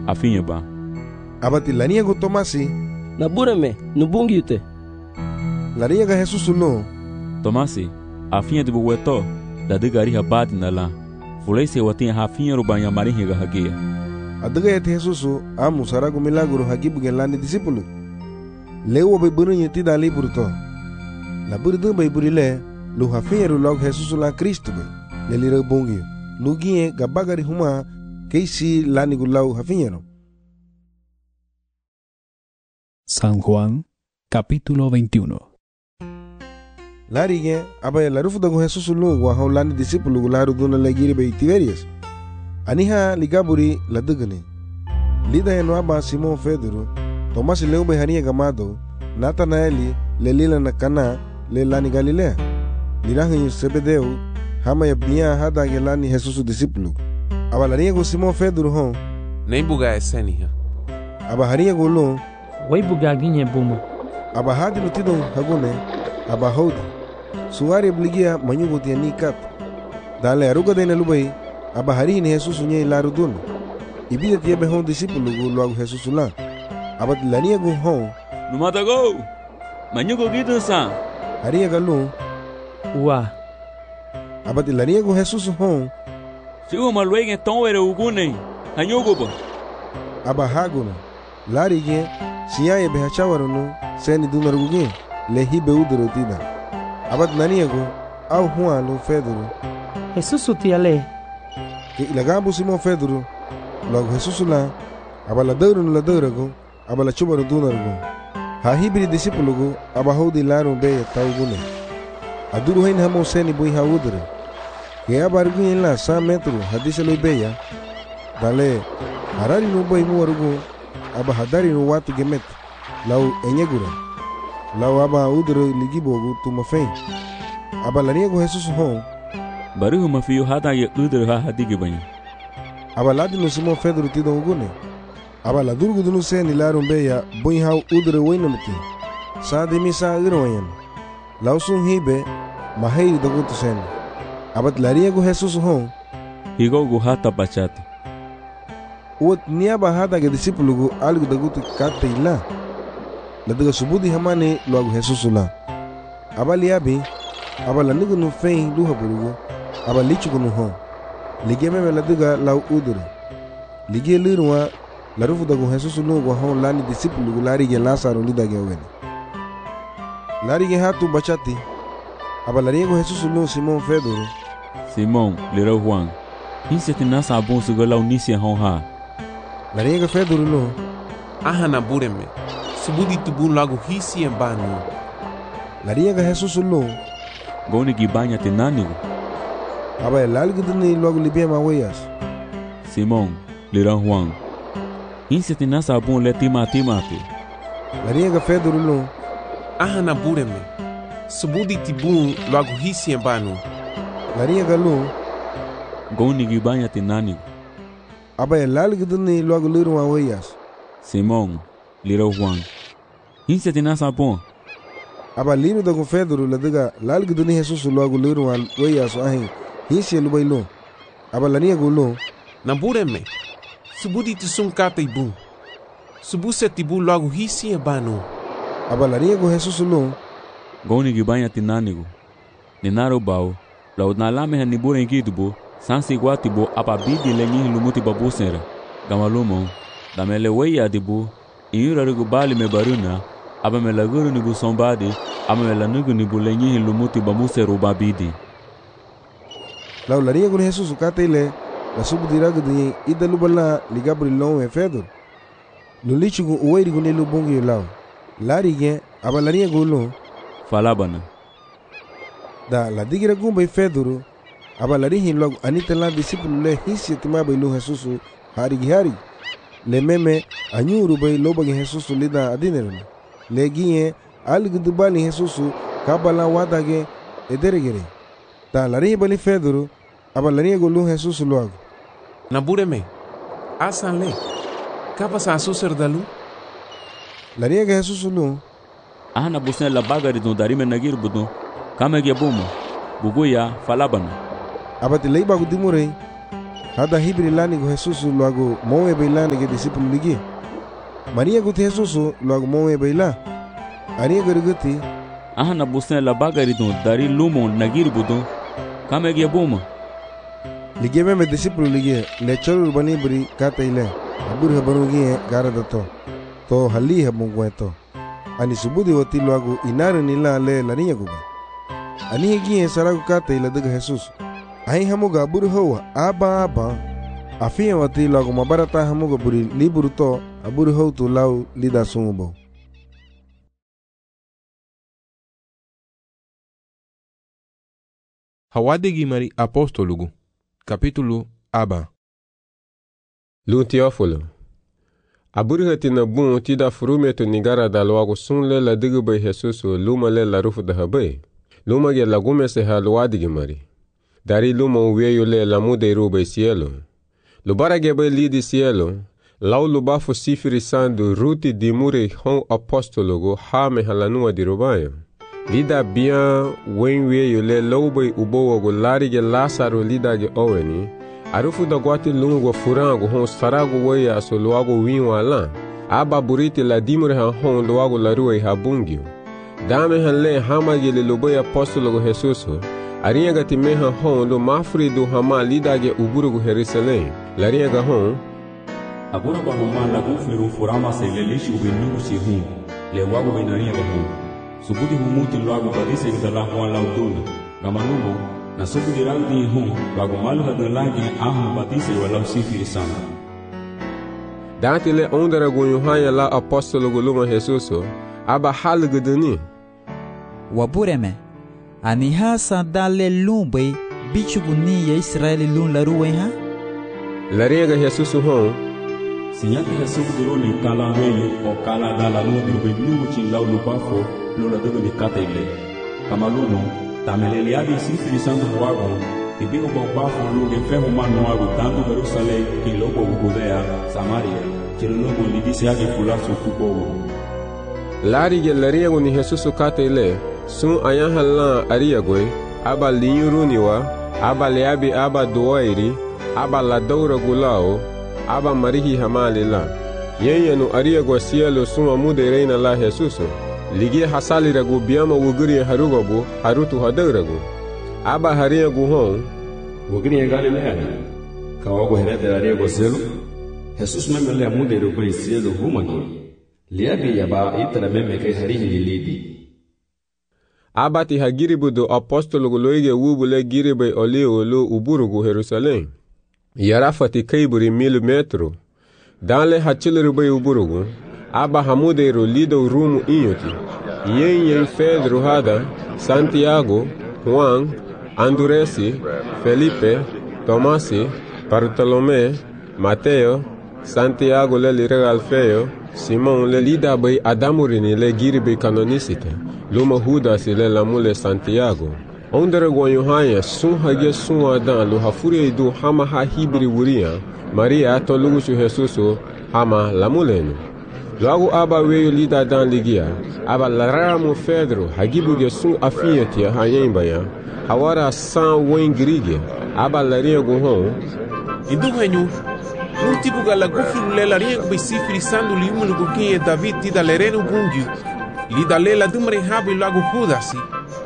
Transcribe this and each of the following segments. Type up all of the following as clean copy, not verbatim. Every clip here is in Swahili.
afinye ba. Abati laniego Tomasi. Nabureme, nubungi ute. Laniega Jesus no. Tomasi, afinye dibu weto, da digari habati na la. Fulai se watin hafinye rubanya marihi ga hagia. Adaga et Jesus amu sarago milagro hagibu gelani discípulo. Leu biburu nyeti dali burto. La burdo biburile lu hafinye log Jesus la Cristo be. Lelira bongi. Nugie gabagari huma keisi lani gulau hafinye no. San Juan, capítulo 21. Larige abaya larufu dago Jesus lu wa haulani discípulo laru duna legiri be Tiberias. Aniha ligaburi ladugani. Lida eno aba Simon Pedro, Tomás leu be hania gamado, Natanaeli lelila na Kana le lani Galilea. Lirahin Sebedeu, hama ya bia hada gelani Jesus discípulo. Aba lariego Simon Pedro hon, nem buga esenia. aba hariego lo, Wai bugaginye bumo. aba hadi lutido hagune, aba hodi. Suari obligia manyugo tiani kat. Dale aruga de lubai, aba hari ni Jesus nye larudun. Ibida tiebe hon discípulo gu luagu Jesus la. Aba laniego hon, Numatago! Manyugo gitu sa. hariega lo, Ua. aba laniego Jesus hon, Sigo malwege tonwere ugune. Hanyugo ba. aba haguno. Larige, siya be hachawarono, seni dunaruguge, lehi be udrotida. Aba laniego, au Juan lo Pedro. Jesus utiale. Que ilagabo Simon Pedro, luagu Jesus la, aba la deurago, aba la chubaro dunargo. Ha hibri discípulo go, aba hodi laro be taugune. Aduru hain hamo seni bui ha udre. Que aba arguin la 100 metro hadise lo beya. Dale, harari no boy muarugo, aba hadari no watu gemet. Lau enyegura. Lau aba udre ligibogo tumafen. Aba laniego Jesus hon, Baruhu mafiyo hada ye udre ha hadigi banya. aba ladi no Simon Pedro tido ugune. Aba la durgu dunu seni laro beya, bui ha udre wainamti. Sa de misa irwayan. Lau sun hibe, mahiri dagutu seni. Abat lariego Jesus hon, Higo gu hata bachati. uot niaba hada ge discípulo gu algo dagutu kate ila. La daga subudi hamane luagu Jesus la. Aba liabi, aba la nigu nu fein luha burugu, aba lichu gu nu hon. Lige meme la daga lau udure. Lige lirwa, la rufu dagu Jesus lu gu hon lani discípulo gu lari ge Lazaro lida ge wen. Lari ge hatu bachati, aba lariego Jesus lu Simon Pedro. Simon, lira Juan. Hinse tinasa abun sugola unisia honha. Lariego Pedro lu, Aha na bureme. Subudi tubun lagu hisi embanu. lariego Jesus lu, Goni gibanya tinanigo. aba el algo duni luagu libia maweyas. Simon, lira Juan. Hinse tinasa abun le timati. Lariego Pedro lu, Aha na bureme. Subudi tibun lagu hisi embanu. lariego lu, Goni gibanya tinanigo. aba el algo duni luagu liru maweyas. Simon, lira Juan. Hinse tinasa abun. Aba liru dagu Pedro la diga lalgo duni Jesus luagu liru maweyas ahin. Hisi lubai lu. Aba lariego lu, Na bureme. Subudi tisun kata ibun. Subuse tibun lagu hisi embanu. aba lariego Jesus lu, Goni gibanya tinanigo. Ninaro bao. La udnalame hanibure inkidubo. Sansi guatibo apa bidi lenyi lumuti babusera. Gamalumo. Damele weya dibo. Inyura rigu bali me baruna. Aba me laguru nibu sombadi. Aba me lanugu nibu lenyi lumuti bamusero babidi. lau lariego Jesus kate ile, la subudirago duni ida lubala ligabri long e Pedro. Lulichu gu uweri gu nilu bungi lau. Larige, aba lariego lu, Falabana. da la digira gumba Pedro, aba larihin luagu anita la discípulo le hisi timaba ilu Jesus hari. Le meme anyuru bay loba ge Jesus lida adinerun. Le gie algu dubali Jesus kabala wadage ederegere. Da larihin bali Pedro, aba larihin lu Jesus luagu. Na bureme. Asan le. Kapa sa asusar dalu. Larihin Jesus lu, Ahana busne la bagari don darime nagir budon. Kamege bomo. Buguya falabana. aba te leiba gu dimure, hada hibri lani go Jesus luago moe bailani ge discípulo ligi. Maria guti Jesus luago moe baila. Aria garguti Ahana busne la bagarido dari lumo nagir budo. Kamege buma. Ligi me discípulo ligi le chorur bani buri kata ile. Abur habarugi gara dato. To hali habungweto. Ani subudi wati luago inara nila le laniya guba. Ani hegi saragu kata ile daga Jesus. Ai hamuga abur hawa aba. Afia wati luago mabarata hamuga buri liburu to abur hau tu lau lida sumubo. Hawadigi mari apostolugu. Capítulo aba. Lu Teófilo. Aburhati na bun tida furumeto nigara da loago sunle la digube Jesus luma le la rufu da habe. Luma ge lagume se halwadigi mari. Dari luma uveyo le la mude rube cielo. Lubara ge be lidi cielo. Lau lubafu sifiri sandu ruti dimure hon apostologo ha me halanua di rubayo. Lida bien wenwe yole lobe ubowo go larige Lazaro lida ge oweni arufu da gwati lungo furango hon sarago weya so loago winwa lan aba buriti la dimure han hon loago larue habungio dame han le hama ge le lobe apostolo go Jesus ariya gati me han hon lo mafri do hama lida ge uburu go Jerusalem lariya ga hon Agora ba homa la gufiru furama se le lishi ubinu si hum le wago binariya ga hum Subudi humuti luago badise gdala huan lauduna. Gamanumo, na subudi rangdi hum, luago malu hadalagi ahum badise walau sifiri sana. Dante le ondara gunyuhanya la apostolo guluma Jesuso, aba halguduni. Wabureme, aniha sandale lumbe, bichu guni ya Israeli lun la ruweha? Lariega Jesuso hon, Sinyaki Jesus duro ni kala weyo o kala dala no dirbe bilu chin lau lupafo lola debe ni kata ile. Kamaluno tamelele abi sifiri sandu wago tibigo bafo luge fehu manu wago tanto Jerusalem kilobo Judea Samaria chilobo lidisi yake fulaso kubo. Larige lariego ni Jesuso kata ile sun ayahala ariagwe aba linyuruniwa aba leabi aba doairi aba la daura gulao aba marihi hamalila yenyenu ariagwa cielo suma mude reina la Jesuso ligi hasali ragu biama wuguri harugobu harutu hadauragu aba hariagu hon wuguri Galilea kawago herede ariago cielo Jesus memele mude rubai cielo humagi liabi yaba itra memeke harihi lilidi abati hagiribu do apostolo loige wubule giribe olio lo uburugu Jerusalem yarafati kaiburi 1000 metro danle hachilrubai uburugu aba hamudeiro lido rumu inyoti yen Pedro hada Santiago Juan Anduresi Felipe Tomasi Bartolomé Mateo Santiago le lirega Alfeo Simon le lida bay adamurini le giribe canonicite luma Judas le lamule Santiago ondere gwanyohanya sun hage sun adan lo hafuri do hama ha hibri wuria Maria to lugusu Jesuso hama lamulenu logo aba weyo lida dan ligia aba laramo Pedro hagibuge sun afiyetia hayembaya hawara san wengrige aba laria go hon Induhenyu Nuntibuga la gufiru le laria go sifiri sandu liumulu go kinye David tida lerenu bungiu lida le la dumre habi lago Judasi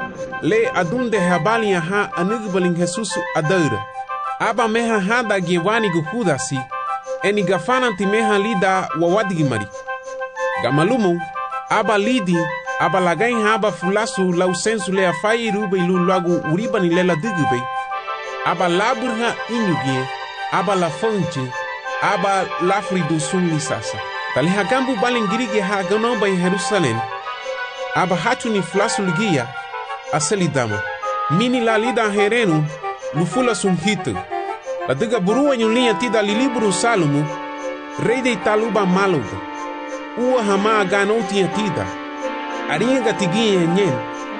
le adunde habali ha anigbalin Jesus adaira aba meha hada gewani go Judasi eni gafana timeha lida wawadigi mari gamalumo aba lidi aba lagain haba fulasu lau sensu le afai rube ilu lagu uribani lela digube aba laburha inyugie aba la fonche aba lafridu sunni sasa tali hagambu balingirige ha ganomba in Jerusalem aba hatu ni fulasu ligia aseli dama mini la lida herenu lufula sumhito la diga burua nyulia tida liliburu Salomo rei de Italuba maluga ua hama ganoti tida aringa tigia nyen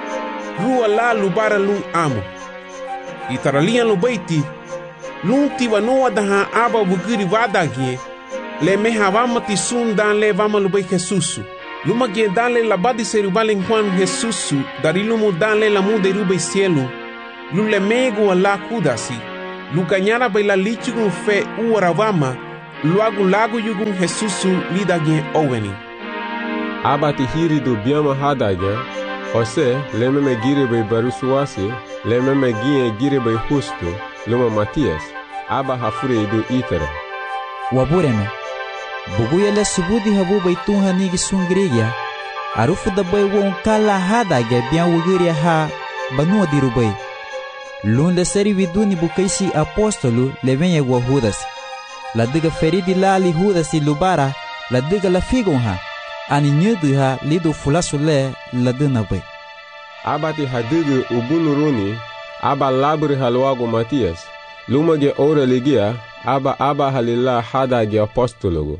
rua la lubara lu amo itaralia lubaiti lunti wanoa daha aba bugiri wadagie le meha vama tisundan le vama lubai Jesusu luma gie dale la badi serubalen Juan Jesusu dari lumu dale la mude rube cielo lule mego la kudasi Lucanyara bay la lichugun fe uwaravama, luagu lagu yugun Jesusu lidagien oweni. Abati hiri do biama hadagien, Ose lememe gire bay barusuwasi, lememe gire bay Justo, luma Matias, aba hafure do itere. Wabureme, buguyele subudi habu bay tunha nigi sungriya, arufu da bay won kala hadagya bian wugiria ha banua dirubay. Lunde seri viduni bukaisi apostolu levenye gwa Judas. La diga feridi lali Judas lubara, la diga la figonha. Ani nyuduha lido fulasule la dinabay. Abati hadigu ubunuruni, aba labri halwago Matias, lumage ora ligia, aba halila hadagi apostologo.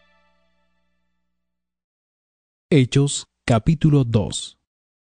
Hechos capítulo 2.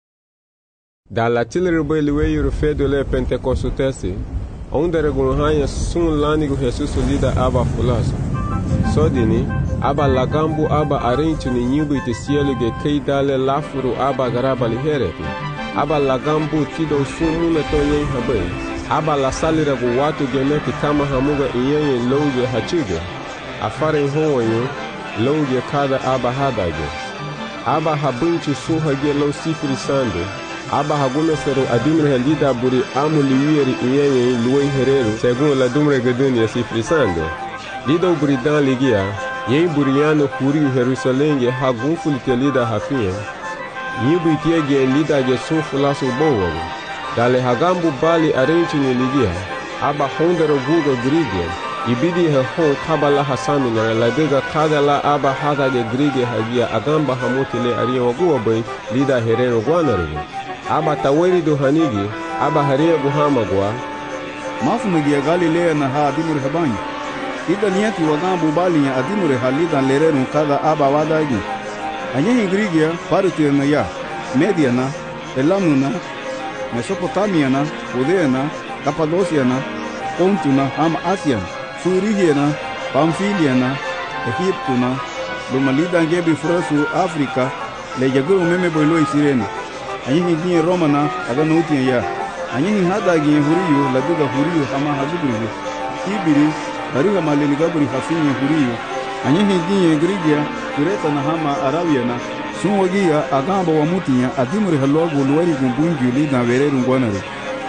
Da la tilrubay liweyu fedole Pentecostesi, onde regunhanya sun lanigo Jesus lida aba fulaso. Sodini, aba lagambu aba arenchu ni nyubu itesielu ge keidale lafuru aba garaba lihereti. Aba lagambu tido sumu metonye habay. Aba la salira gu watu gemeti kama hamuga iyenye louge hachuge. Afare honwanyo, louge kada aba hadage. Aba habunchu suhage lou sifiri sande. Aba hagumesero adimre helida buri amu liwiri iyenye luwe hereru segun la dumre gedunia sifiri sande. Lido buridan ligia, yen buriano kuriu Jerusalenge hagunfulite lida hafien. Yibu itiege lida ge sunfulasu bowaru. Dale hagambu bali arenchini ligia, aba hondero gugo grige, ibidi he hon kabala hasamina la dega kadala aba hadage grige hagia agamba hamutile ariya waguwa bay lida hereno guanarugu. Aba taweri do hanigi, aba hariya guhamagwa. Mafu megia Galilea na ha adimuri habanyi. Ida niati wagambu bali ya adimure halida lerenu kada aba wadagi. Anyehi Grigia, Parutiana ya, Mediana, Elamnuna, Mesopotamiana, Udeana, Cappadociana, Pontuna, Ama Asian, Furigiana, Pamphiliana, Egiptuna, Lumalida Gebi Frasu, Afrika, le jaguru meme boilo isirene. Anyehi ginye Romana, Aganutia ya. Anyehi hadagi huriyo, laduga huriyo, Ama Hazubiri, Ibiri, Hariga Malenigaburi Hafinye huriyo. Anyehi ginye Grigia, Kureta na Hama Arabiana, sunwagia agamba wa mutinya adimuri halwago luwari gumbungi lida vereru ngwanare.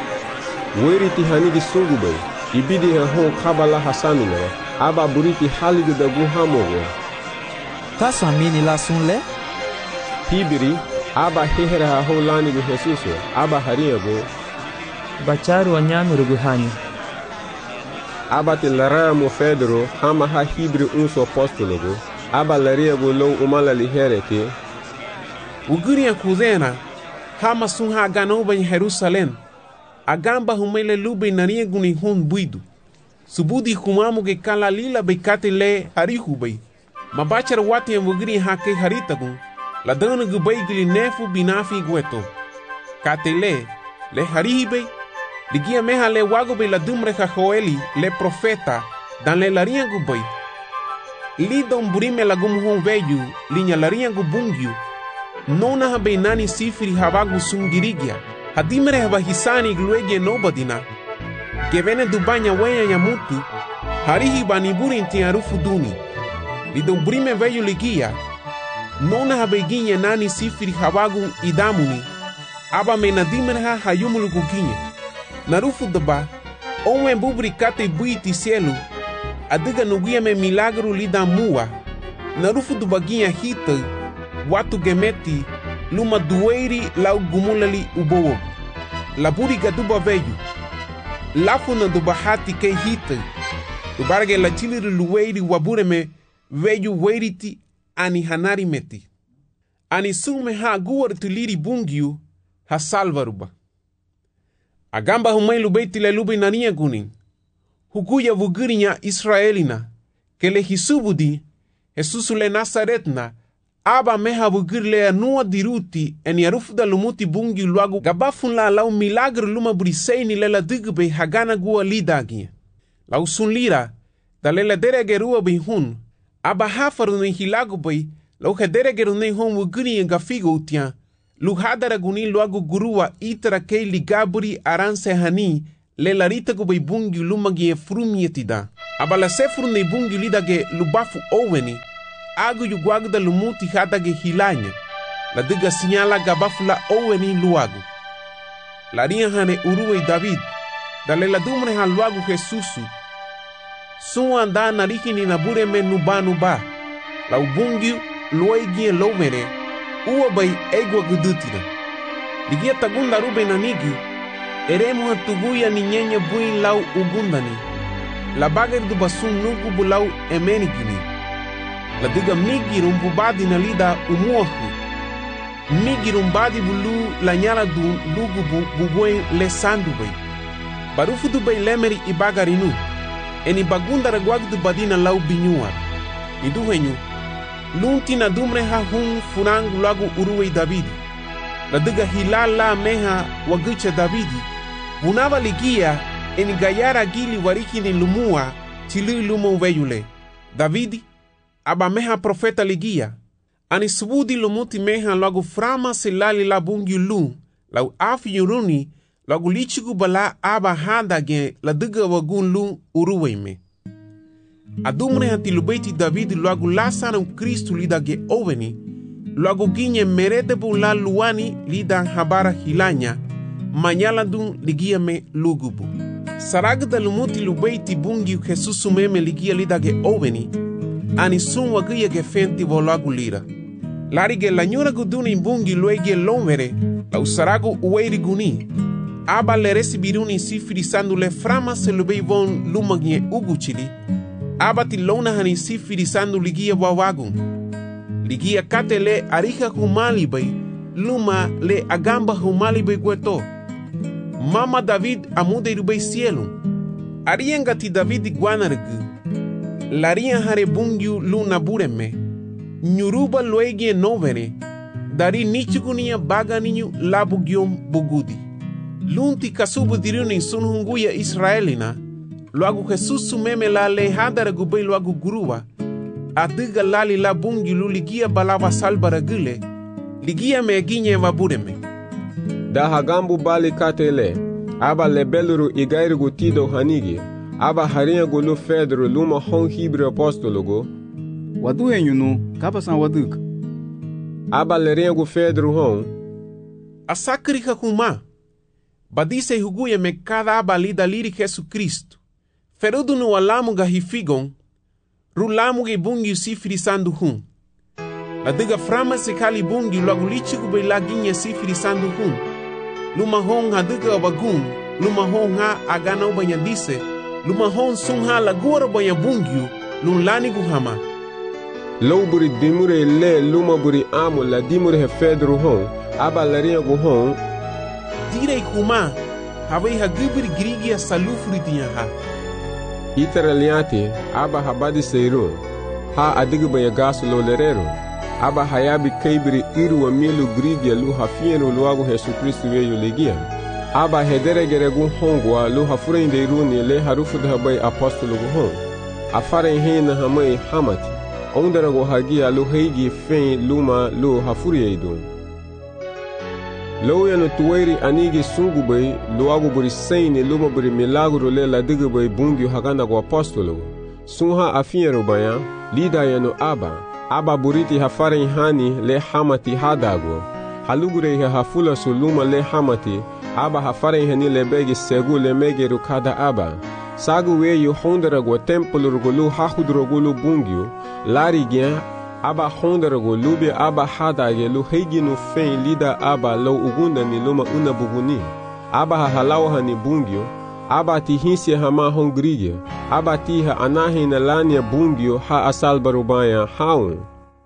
Weri tihanigi sungubay, ibidi he hon kabala hasamina, aba buriti haligu da guhamogo. Kaso amini la sunle? Hibiri, aba hehere ha ho lanigu Jesuso, aba hariyago. Bacharu wanyanu ruguhanyu. Aba tilara mo Pedro, hama ha hibri unso apostologo. Aba laria golo umala liherete. Uguria kuzena, hama sunha ganoba em Jerusalém. Agamba humele lube naria guni hun buidu. Subudi humamu ge kala lila bekate le harihubay. Mabachar wati em ugri hake haritagun. La dana gubay gili nefu binafi gueto. Kate le harihibay. Ligia meha le wagobe la dumre Joeli le profeta. Dan le laria gubay. Lidon burime la gumhon veju, linya laria gubungyu. Nona habe nani sifiri habagu sungirigia. Hadimre haba hisani gluege nobadina. Gevene dubanya weya yamutu. Harihi baniburi inti arufu duni. Lidon burime veju ligia. Nona habe ginye nani sifiri habagu idamuni. Aba menadimre ha hayumulu guginye. Narufu daba. Onwe bubri kate buiti cielo. Adiga nuguia me milagro lida mua. Narufu do baguinha hita. Watu gemeti. Luma dueiri lau gumulali ubowo. Laburi gaduba veju. Lafuna do bahati ke hita. Ubarge la chiliru lueiri wabureme veju weiriti ani hanari meti. Ani sume ha guar tuliri bungiu ha salvaruba. Agamba humai lubeiti le lube nania gunin. Hukuya vugirinya Israelina, que le hisubudi, Jesus le Nazaretna, aba meha vugirle anua diruti, en yarufda lumuti bungi luagu gabafun la lau milagro luma briseini le la digbe hagana gua lidagi. Lau sun lira, da le la dere gerua bihun, aba hafaru ne hilagu bay, lau hedere geru ne hon vugiri gafigo utia, lu hadara guni luagu gurua itra ke ligaburi aranse hani, le larita gu bai bungi luma gie frumietida. Abala sefru ne bungi lida ge lubafu oweni, agu yu guagda lumuti hada ge hilanya, la diga sinyala gabafu la oweni luagu. La ria hane uruwe David, dale la dumre han luagu Jesusu. Suwa anda narihi ni nabure me nuba, la ubungi luai gie lomere, uwa bai egwa gudutina. Ligia tagunda rube nanigi, eremu hatuguya ni nyenye bui lau ugundani. La bager du basun nuku bulau emenigini. La diga migi rumbubadi na lida umuahu. Migi rumbadi bulu la nyala du lugu bubuen le sandu bai. Barufu du bai lemeri ibagarinu. Eni bagunda reguag du badina lau binyuar. Idu henyu. Lunti na dumre ha hun furangu lagu uruwe Davidi. La diga hilala meha wagucha Davidi. Bunava ligia eni gayara gili wariki ni lumua tili lumo veyule. Davidi aba meha profeta ligia. Ani subudi lumuti meha lagu frama silali la bungi lu. Lau afi yuruni lagu lichigu bala aba handa gen la diga wagun lu uruwe me. Adumre hanti lubeiti Davidi lagu lasana Kristu lida ge oveni. Lagu ginye merede bula luani lida habara hilanya. Manyala dun ligia me lugubu. Saragda lumuti lubeiti bungi Jesusu meme ligia lida ge oveni. Ani sun wagia ge fenti volagu lira. Lari ge lanyura guduni bungi luege lomere. La usaragu uweiri guni. Aba le resibiruni sifiri sandu le frama se lubei von lumagie uguchili. Aba ti lona hani sifiri sandu ligia wawagun. Ligia kate le arika humali bai. Luma le agamba humali bai gueto. Mama David amude rubei cielo. Arienga ti David guanargu. Laria hare bungiu luna bureme. Nyuruba luegie novere. Dari nichugunia baga ninyu labu giom bugudi. Lunti kasubu diruni sunhunguya Israelina. Luagu Jesusu meme la lehadara gubei luagu guruwa. Adiga lali la bungi luligia balava salbara gule. Ligia me ginye vabureme. Da hagambu bali katele. Aba lebeluru igairugu tido hanigi. Aba harinha gulu Pedro luma hon hibre apostologo. Wadu enyunu kapasan waduk. Aba lerinha Pedro hon. Asakri hakuma. Badise huguya me cada aba lida liri Jesu Kristo. Ferudu no alamu gahifigon. Rulamu ge bungi sifiri sandu hun. La diga frama se kali bungi logo lichigu be laginha sifiri sandu hun. Luma hon hadiga wagun. Luma hon ha agana ubanya dise. Luma hon sun ha lagora banya bungiu. Lulani guhama. Louburi dimure le luma buri amu la dimure he Pedro hon. Aba larinha gu hon. Direi kuma. Havei hagibiri grigia salufuri tinha ha. Itaraliate aba habadi seirun. Ha adiga banya gasu lo lerero. Aba hayabi kaibiri iru wa milu grigia lu hafienu luagu Jesu Kristu weyu legia. Aba hedere geregu hongwa lu hafurende iruni le harufu dhabai apostolo gu hong. Afare hena hamai hamati. Ondarago hagia lu heigi fein luma lu hafuri eidun. Lo yanu tuweri anigi sungu bai luagu buri seini luma buri milagro le la diga bai bungi hagana gu apostolo. Sunha afienu baya lida yanu aba. Aba buriti hafare hani le hamati hadago. Halugure he hafula suluma le hamati. Aba hafare hani le begi segu le mege rukada aba. Sagu weyu hondarago tempolo lu hahudrogulu bungyu. Lari gyan aba hondarago lube aba hadage lu heiginu fein lida aba lo ugunda ni luma una buguni. Aba halau hani bungyu. Aba ti hinsi hama hongrige. Aba ti ha anahi na lania bungyu ha asal barubaya haun.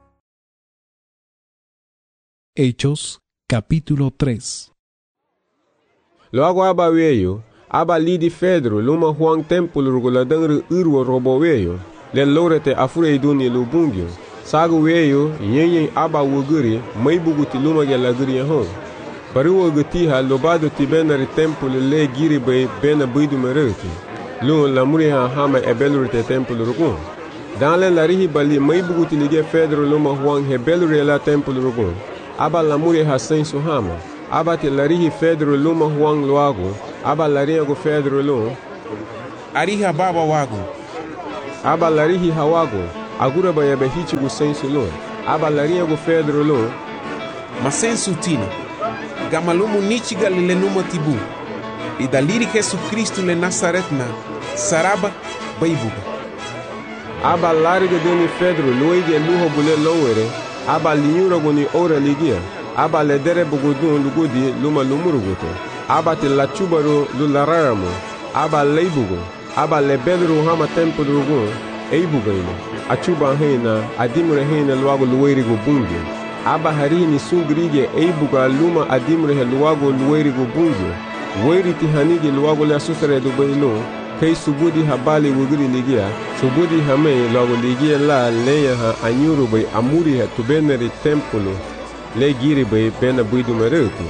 Hechos, capítulo 3. Logo aba weyo, aba lidi Pedro luma huang templo ruguladangru urwo robo weyo. Le lorete afure iduni lu bungyu. Sagu weyo, nyenyen aba wuguri, maibuguti luma gelaguri hon. Bariwo gutiha lobado ti benari templo le giri bay bena bidu mereti. Lun la muriha hama ebelurite templo rugun. Dans le larihi bali maibuguti lige Pedro luma huang hebelure la templo rugun. Aba la muriha sensu hama. Aba ti larihi Pedro luma huang loago. aba larinha go Pedro lo, Ariha baba wago. aba larihi hawago, agura ba yabe hichi go sensu lo, aba larinha go Pedro lo, Masensu tina. Gamalumu nichiga lile numa tibu. E daliri Jesus Cristo le Nazaretna. Saraba baibuga. aba larga deni Pedro loige luho bule lowere, aba linyura go ni ora ligia, aba ledere bugudun lugudi luma lumuruguto, aba te la chubaro lulararamo, aba leibugo, aba lebedru hama tempo drugo, eibugaino, achuba heina, adimure heina luago luweri go bungi, aba harini sungrige eibuga luma adimure luago luweri go bungi, weri tihanigi luago le asusare do baino, kei subudi habali wugiri ligia, subudi hame luago ligia la leya ha anyuru bay amuri ha tubeneri tempolo, le giri bay bena buidu merutu.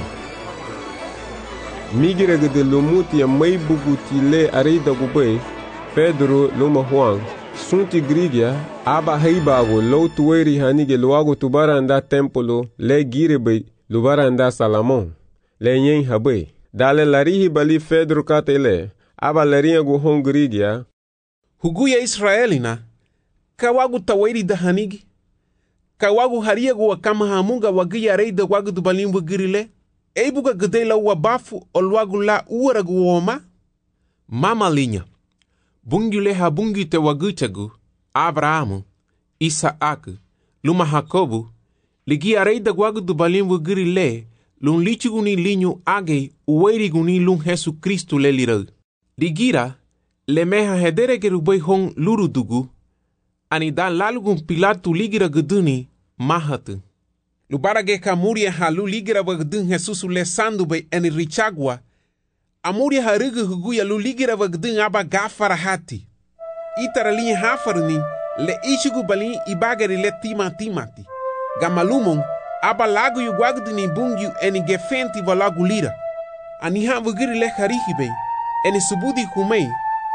Migira gede lumuti ya mai buguti le arida gubay, Pedro luma Juan, sunti grigia, aba heibago lo tuweri hanige luago tubaranda tempolo, le giri bay lubaranda Salamon, le nyen habay. Dale larihi bali Pedro katele, aba larinha go hongrigia. Huguya Israelina. Kawagu taweri da hanigi. Kawagu haria go wakama hamunga wagia reida wagu dubalimbu girile. Eibuga gedela wabafu olwagu la uara go woma. Mama linha. Bungule ha bungi te waguchagu. Abrahamu. Isaac. Luma Jacobu. Ligia reida wagu dubalimbu girile. Lun lichiguni linho agei ueriguni lun Jesus Cristo le lirau. Ligira, le meha hedere gerubei hong lurudugu, ani dan lalugun Pilatu ligira geduni mahatu. Lubarage kamuria halu ligira bagdun Jesus le sandu bei eni richagwa, amuria harugu huguya lu ligira bagdun aba gafara hati. Itara linha hafaruni le ichigu balin ibagari le timati. Gamalumon, aba lagu yu guagduni bungiu eni gefenti valagu lira. Ani ha vugiri le harihibe, eni subudi kumei,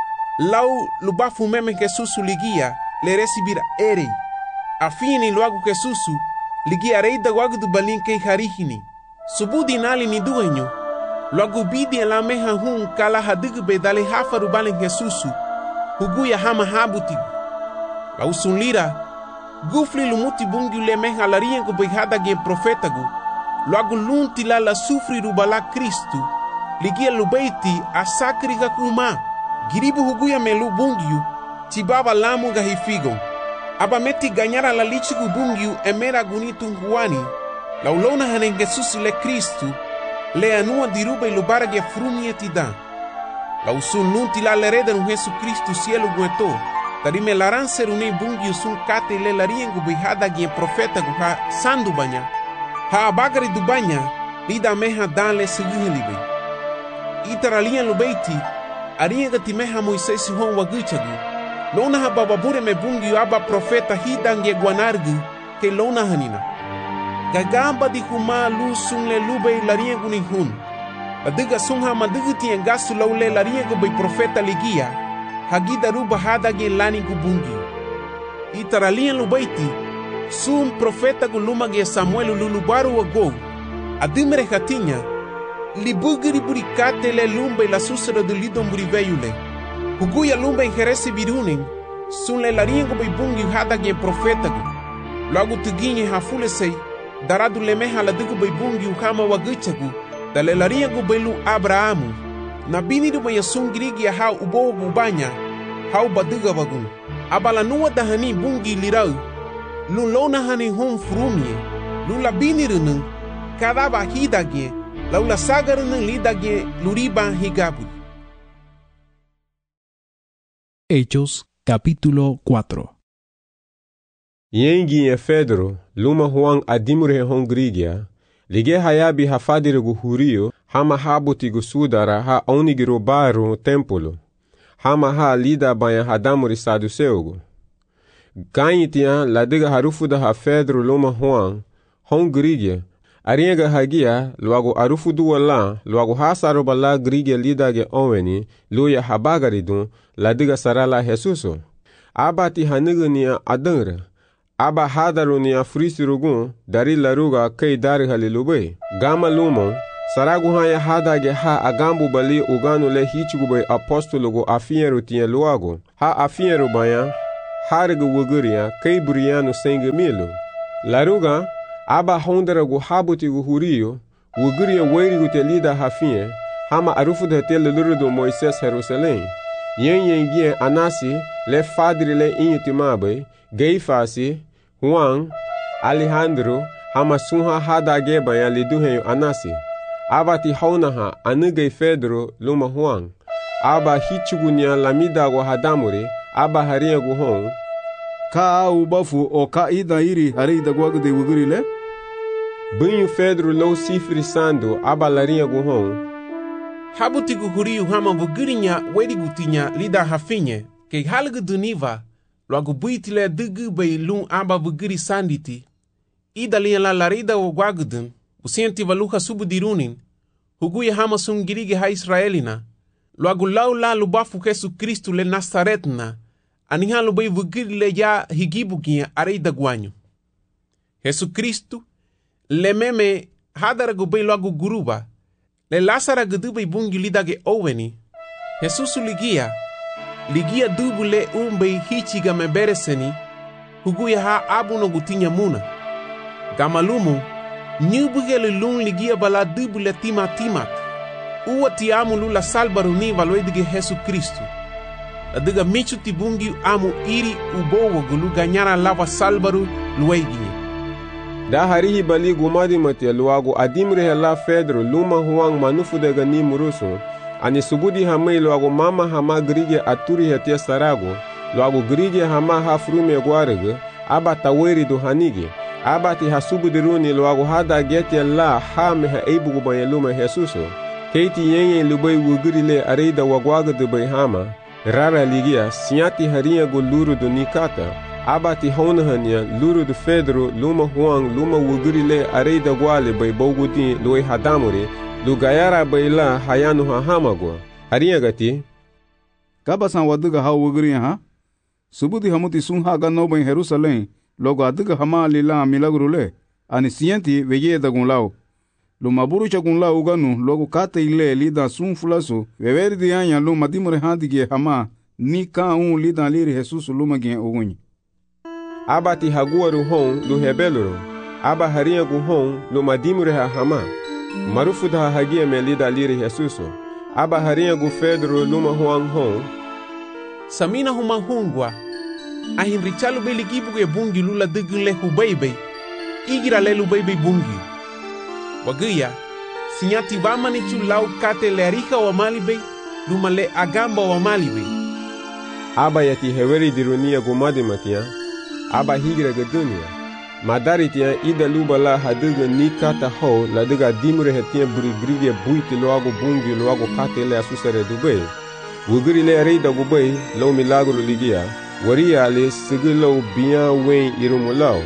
lau lubafu meme Jesusu ligia, le recibira erei. Afini luagu Jesusu, ligia reida guagdu balin kei harihini. Subudi nali ni duenyo, luagu bidi la meha hun kala hadigu be dale hafaru balin Jesusu, huguya hama habutigu. Lau sunlira, gufli lumuti bungi le meha lariengu beihada gen profetagu, luagu lunti la sufri rubala Kristu, ligia lubeiti asakriga kuma, giribu huguya melu bungiu, tibaba lamu gahifigon. Aba meti ganyara la lichigu bungiu emera gunitu huani, laulona hanen Jesus le Kristu, le anua dirube lubarage frumie tidan. Lausun lunti la lereda nu Jesus Kristu cielo gueto, tarime laran serune bungiu sun kate le lariengu bihada gen profeta guha sandu banya, ha abagari du banya, lida meha dan le seguhelibe. Itaralian lubeiti, arienga timeha Moisés hon waguchagu, lona ha bababure me bungiu aba profeta hidange guanargu, ke lona hanina. Gagamba di huma lu sun le lube lariengu ni hun, adiga sun ha maduguti engasu laule lariengu bei profeta ligia, hagida ruba hadage lani gu bungiu. Itaralian lubeiti, sun profeta gulumage Samuel lulubaru wago, adimere hatinya, libugiri burikate le lumbe la susera de lidon buriveiule. Huguya lumbe en jerese birunen, sun le lariengo bei bungi hadage profetagu. Logo tuginye hafulesei, daradu le meha la dugu bei bungi hama waguchagu, da le lariengo bei lu Abrahamu. Na binidu bei sun grigi ya hau ubo gubanya, hau baduga wagun. Abala nuwa dahani bungi lirau, lu lona hani hon frumie, lu la binirunun, kadaba hidage, laula sagarunun lidage luriba higabu. Hechos capítulo 4. Yengi e Pedro, luma Juan adimure hongrigia, lige hayabi hafadire hurio, hama habuti sudara ha onigiro baru tempolo, hama ha lida banya hadamuri saduceugo. Ganyitia ladiga harufuda ha Pedro luma Juan, hongrigia, arienga hagia, luago arufudu wala, luago hasaroba la grigia lidage onweni, luya habagaridun, ladiga sarala Jesuso. Abati hanigania adangra, aba hadarunia frisirugun, dari laruga kei dari halilube. Gama lumo, Saragu haya hadage ha agambu bali uganu le hichugu bay apostologo afienru tien luago. Ha afienru bayan harga wuguria kay buriano senge milu. Laruga aba honderagu habutigu hurio wuguria weirigu te lida hafien hama arufu de tele lurudo Moises Jerusalém. Yen gien Anasi le fadri le inyutimabe Geifasi Juan Alejandro hama sunha hadage bayan liduhen Anasi. Aba ti haunaha anugay Pedro luma Juan. Aba hichugunya lamidago hadamuri aba haria guhon. Ka ubafu o ka ida iri harida guagu de wugurile? Bunyu Pedro lo sifri sando aba laria guhon. Habutigu huriu hama vugurinya werigutinya lida hafinye ke halgu duniva logo buitile dugu bay lun aba vuguri sanditi. Ida liya la larida o guagudun. Usienti valuha subudirunin, huguye hama sungirige ha Israelina, luagu laula lubafu Jesu Kristu le Nazaretna, aniha lubay vugiri le ya higibugia areida guanyo. Jesu Kristu, le meme hadaragu bay luagu guruba, le lasara gudubay bungi lidage oweni, Jesusu ligia dubu le umbay hichiga mebereseni, huguye ha abuno gutinya muna. Gamalumu, Nyubugele lung ligia bala dubu le timat. Uwa ti amu lula salbaru ni valoedige Jesu Kristu. Adiga michu tibungi amu iri ubowo gulu ganyara lava salbaru lueginye. Da harihi bali gumadi matia luagu adimre hela Pedro luma huang manufu dega ni murusu. Ani subudi hamei luagu mama hama grige aturi hetia sarago. Luagu grige hama hafrume guarege. Aba taweri do hanige. Abati hasubudiruni luagu hada getia la hame ha eibugu bayeluma Jesuso. Keiti yenye lubay wugurile areida wagwaga de bay hama. Rara ligia siati haria go luru do nikata. Abati honahania luru do Pedro luma huang luma wugurile areida gwale bay bogudi lue hadamuri. Lugayara bay la hayanu hahamagwa. Haria gati. Kabasan waduga ha wuguri ha? Subudi hamuti sunha gano bay Jerusalém. Logo adiga hama lila milagrule ani sienti veye da gunlao lo maburu cha gunlao ganu logo kate ile lida sun fulaso veveri di anya lo madimore handige hama ni ka un lida liri Jesus lo magien ogunyi abati haguaru hon lo hebeloro aba haria gu hon lo madimore hama marufu da hagia me lida liri Jesus aba haria gu Pedro luma huang hon samina huma hungwa ahin richalu be ligibu bungi lula dugunle hubaybay igira le lubaybay bungi waguya sinyati vamani chulau kate le rika wa malibay luma le agamba wa malibay aba yati heweri dirunia gumadi matia aba higira gadunia madari tia ida luba la haduga nikata ho la duga dimure hetia brigrige buiti loago bungi loago kate le asusare dubay wuguri le reida gubay lo milagro ligia Waria le sigilo bien wen irumulao.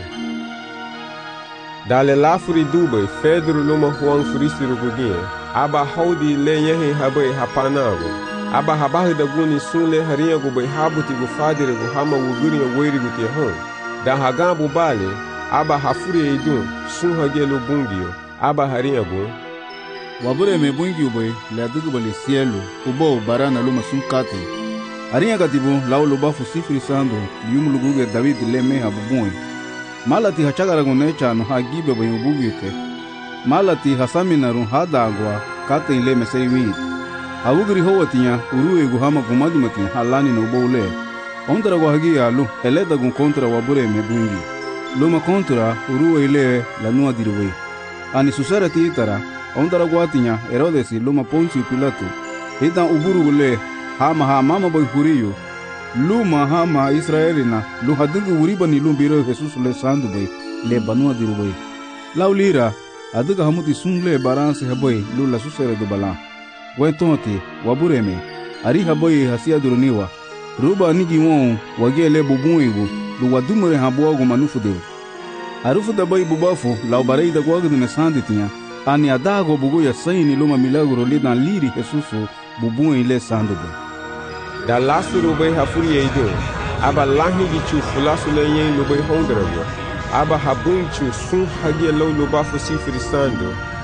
Dale lafuri dube Pedro luma huang furisiru gugien. Aba haudi le yehe habe hapanago. Aba habahi da guni sunle haria gube habuti gufadire guhama wuguri ya weiri gutie hon. Da hagabu bale aba hafuri edun sun hagelu bungio. Aba haria gu. Wabure me bungi ube le adugu bali cielo ubo barana luma sunkate. Arinha gatibu lau lubafu sifri sando lium luguge David leme habubui. Malati hachagara gunecha no hagibe bayubugite. Malati hasamina run hadagwa kate leme seiwit. Awugri howatia urue guhama gumadimati halani no bole. Ondra wahagi alu eleda gun kontra wabure me bungi. Luma kontra urue ile lanua dirwe. Ani susarati itara ondra guatinya Herodes luma Poncio Pilato. Ita uburu gule hama mama boy huriyo luma hama Israelina lu hadugu uriba ni lumbiro Jesus le sandu boy le banua diru boy laulira aduga hamuti sungle baranse haboy lu la susere do bala wentonti wabureme ari haboy hasia duruniwa ruba nigi won wagele bubuigu lu wadumure habogo manufu de arufu da boy bubafu la barei da gwagu ne sanditinha ani adago bugu ya saini luma milagro le dan liri Jesus bubu ile sandu boy da lasuru bay hafuri eido aba lahi gichu fulasu le yen lo bay hondrabo aba habunchu sun hagie lo lo bafu sifri sando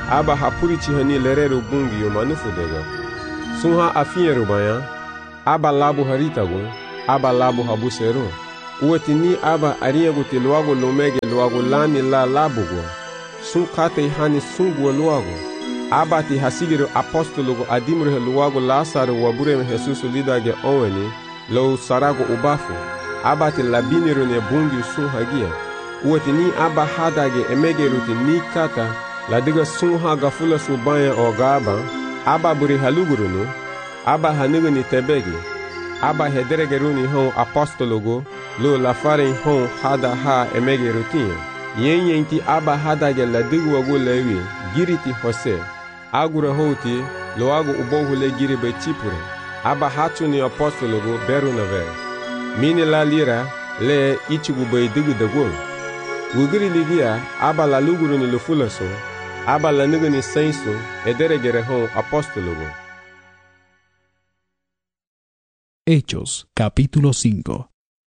aba hapurichi hani lerero bungi yo manufudega. Sunha afinyeru baya, aba labu haritago, aba labu habusero. Uwetini aba ariyago te luago lomege luago lani la labugo. Sun kate hani sunguo luago. Aba ti hasigiro apostologo adimre luago Lazaro wabureme Jesus lidage oweni, lo sarago ubafu. Aba ti labiniro ne bungi sun hagia. Uwetini aba hadage emegeruti ni kata ladiga sun haga fula subaya o gaba. Aba buri halugurunu, aba haniguni tebegi. Aba hederegeruni hon apostologo, lo lafaren hon hada ha emegerutin. Yenti aba hadage ladigu wago lewi, giriti hose. Agura hoti, lo ago ubohule giribe chipure. Aba hatuni apostologo beru nave. Mini la lira, le ichigube digu dago. Wugiri ligia, aba la luguruni lufulaso. Aba la niguni sensu, ederegere hon apostologo. Hechos, capítulo 5.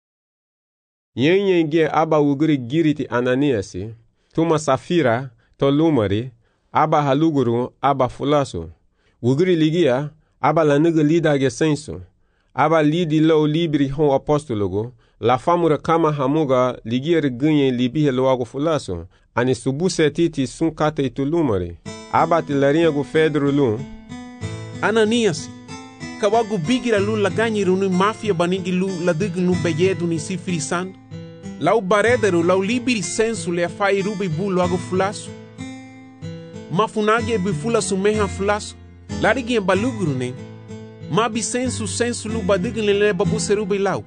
Yenye aba wugiri giriti Ananiasi, tuma Safira, to lumari, aba haluguru, aba fulaso. Wugiri ligia, aba la nigu lidage sensu. Aba lidi lo libri hon apostologo, la famura kama hamuga ligier gunye libihe loago fulaso. Ani subuse titi sun kate itulumari. Aba tilarinha gu Pedro lu. Ananiasi, kawagu bigira lu laganyi runu mafia banigi lu ladig nu beyedu ni sifrisando. Lau baredero lau libiri sensu le afai rubi bu loago fulaso. Mafunagi ebi fulaso meha fulaso. Larigi en baluguru ne. Mabi sensu lu badig le babu serubi lau.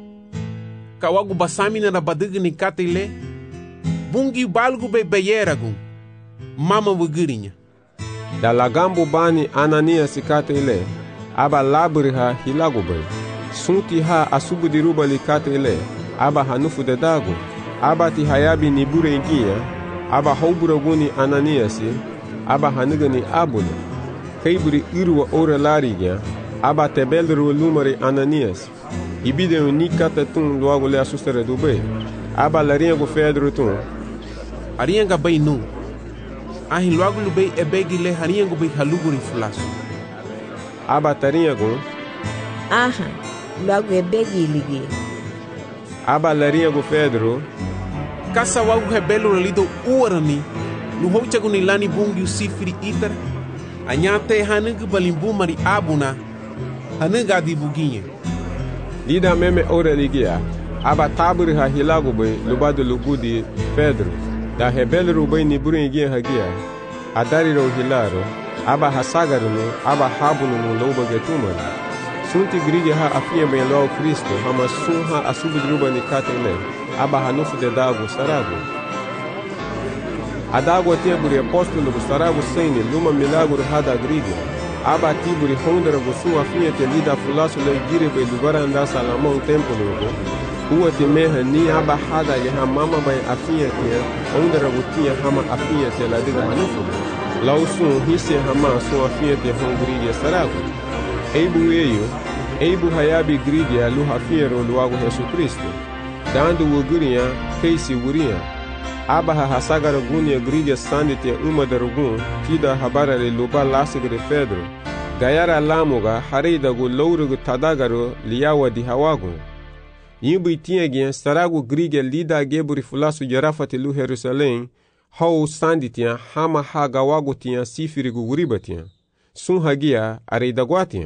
Kawagu basamina na badig ni kate le. Bungi balgu be beyeragu. Mama wugirinha. Da lagambo bani Ananias kate ile. Aba labri ha hilago be. Sunti ha asubu diruba li kate ile. Aba hanufu de dago. Aba ti hayabi ni bure ingia. Aba hauburaguni Ananias. Aba hanigani abune. Kaiburi irwa ore larigia. Aba tebelru lumari Ananias. Ibide unikata tun loago le asustere do be. Aba larinha go Pedro tun. Arianga bay nu. Ahin loago lubei ebegi le hariango bay haluguri fulaso. Aba tarinha go. Aha, loago ebegi ligi. Aba larinha go Pedro. Kasa wago rebelo lido uarani. Luhochago ni lani bungi usifiri itar. Anyate hanug balimbu mari abuna. Hanug adi buginye. Lida meme ora ligia. Aba taburi ha hilago bay lubado lugudi Pedro. Da rebelo rubai ni buringi hagia. Adari ro hilaro. Aba hasagaruno. Aba habuno no loba getumari. Sunti grige ha afia ben lo Cristo. Hama sun ha asubidruba ni katele. Aba hanufu de dago sarago. Adago teburi apostolo sarago sene. Luma milagro hada grige. Aba tiburi hondra gosu afia te lida fulaso le gire be lugara anda salamon tempo logo. Uwa te meha ni aba hada ye ha mama bay afia te ondra gutia hama afia te la diga hanufu. Lausun hisse hama sun afia te hongriye sarago. Eibu hayabi grige alu hafiero luago Yesu Kristo. Dando wuguria keisi wuria. Aba ha hasagara gunia grige sandite uma darugun tida habara le luba lasigre Pedro. Gayara lamuga harida gu lourugu tadagaro liawa di hawagu. Yimbu itiagien saragu grige lida geburi fulasu jarafati lu Jerusalém. Hau sanditia hama hagawagu tia sifirigu guribatia. Sun hagia areidaguatia.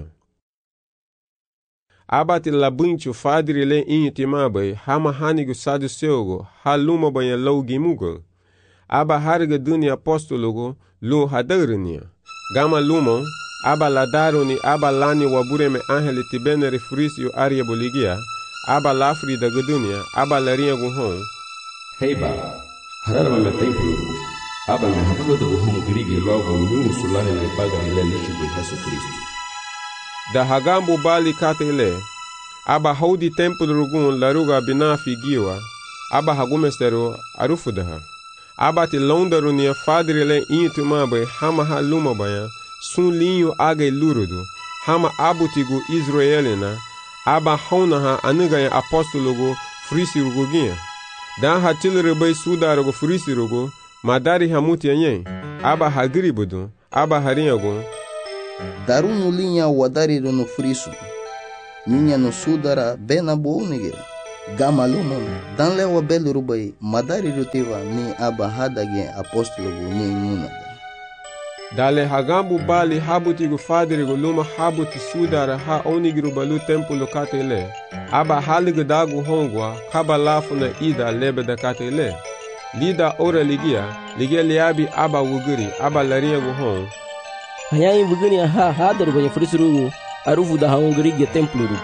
Abati labunchu fadri le intimabai hama hanigu saduceugo haluma banha laugimugo. Aba harga duni apostologo lu hadarinia. Gama lumon aba ladaroni aba lani wabureme angeli tibenere frisio aria boligia. Aba lafri da gudunia aba larinha guhon. Heiba hararma me templo. Aba me habalo da guhon grige logo nyungu sulani le padre le lichibu Jesus Cristo. Da hagambo bali katele. Aba haudi temple rugun laruga binafi giwa. Aba hagumestero arufudaha. Aba ti londarunia fadrile intumabe hama haluma baya. Sun linho aga lurudu. Hama abutigu Israelina. Aba haunaha anigaya apostologo frisirugugia. Dan hatilrebe sudarugo frisirugo. Madari hamuti anyen. aba hagiribudu, aba harinhagu. Darunu linha wadariru no friso. Ninha no sudara bena bounige. Gamalumon, danle wa belurubai, madariru tiva ni aba hadage apostolo ni imunada. Dale hagambu bali habutigu fadirigu luma habuti sudara ha onigiru balu templo katele. Aba haligu dagu hongwa, kaba lafu na ida lebe da katele. Lida ora ligia liabi aba wugiri, aba larinhagu hong. Hanyayi wugiri ha hadaru banya frisurugu, arufu da haungiri templo rugu.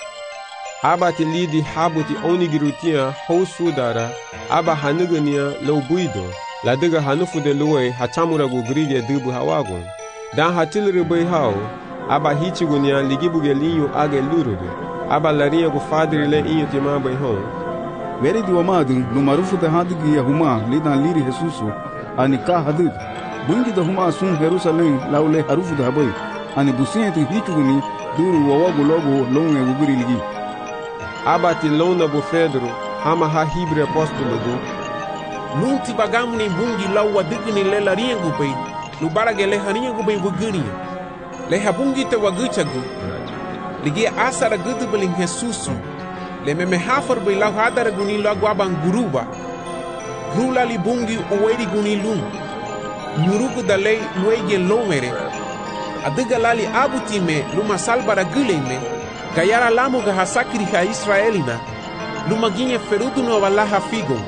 Aba ti lidi habuti onigiru tia ho sudara, aba hanugania lo buido. La diga hanufu de luwe hachamuragu grige dubu hawagun. Dan hatiliri bai hao, aba hichigunia ligibuge linyu age lurudu. Aba larinhagu fadiri le inyu tima bai hong. Veri di wamadu no marufu de hadigi ya huma lidan liri Jesusu ani ka hadid. Bungi da huma sun Jerusalem laule harufu de habai. Ani busienti hichuguni duru wawagu logo longe gugiri ligi. Aba ti lona bu Pedro, hama ha hibre apostolo du. Nunti bagamu ni bungi lau wadigni le larinhagu bai. Lubarage le harinhagu bai wugini. Le habungi te waguchagu. Ligi asara gudu beling Jesusu. Le meme hafar bai lau hadara guni lau guaban guruba. Grula li bungi uweri guni lung. Nyurugu da lei luege lomere. Adiga lali abutime luma salbara guleme. Gayara lamu ga hasakiri ha Israelina. Luma ginye ferudu no valaha figon.